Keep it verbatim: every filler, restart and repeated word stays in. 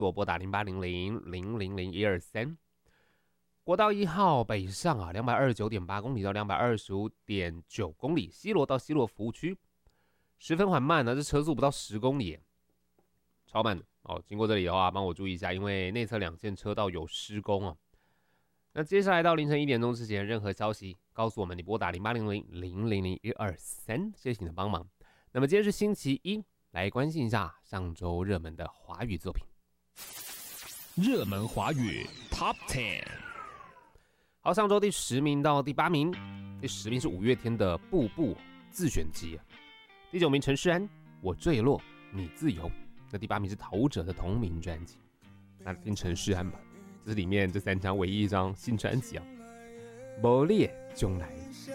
拨打零八零零零零零一二三。国道一号北上啊，两百二十九点八公里到两百二十五点九公里，西螺到西螺服务区，十分缓慢呢，这车速不到十公里，超慢的哦。经过这里的话，帮我注意一下，因为内侧两线车道有施工哦。那接下来到凌晨一点钟之前，任何消息告诉我们，你拨打零八零零零零零一二三，谢谢你的帮忙。那么今天是星期一，来关心一下上周热门的华语作品。 热门华语 Top 十。 好，上周第十名到第八名，第十名是五月天的《步步》自选集，第九名陈势安《我坠落你自由》，那第八名是陶喆的同名专辑。那听陈势安吧，这是里面这三张唯一一张新专辑啊，无你的将来。